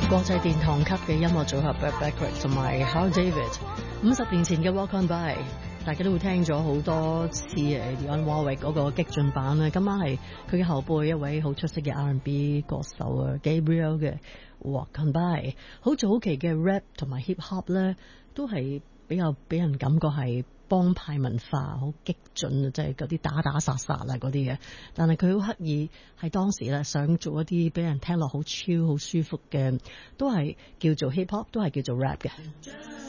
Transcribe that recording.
國際殿堂級嘅音樂組合 Burt Bacharach 同埋 Hal David 50年前嘅 Walk On By， 大家都會聽咗好多次Dionne Warwick 嗰個激進版啦。今晚係佢嘅後輩一位好出色嘅 R&B 歌手Gabriel 嘅 Walk On By。好早期嘅 rap 同埋 hip hop 咧，都係比較俾人感覺係幫派文化，好激進啊，即係嗰啲打打殺殺啊嗰啲嘅。但係佢好刻意係當時咧想做一啲俾人聽落好超好舒服嘅，都係叫做 hip hop， 都係叫做 rap 嘅。